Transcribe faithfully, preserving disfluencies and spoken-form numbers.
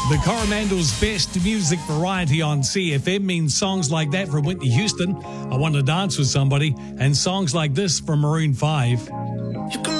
The Coromandel's best music variety on C F M means songs like that from Whitney Houston, I Want to Dance with Somebody, and songs like this from Maroon five.